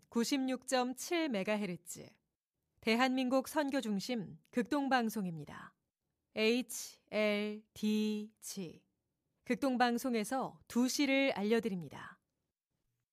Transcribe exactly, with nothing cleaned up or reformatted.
구십육 점 칠 메가헤르츠 대한민국 선교중심 극동방송입니다. 에이치 엘 디 지 극동방송에서 두 시를 알려드립니다.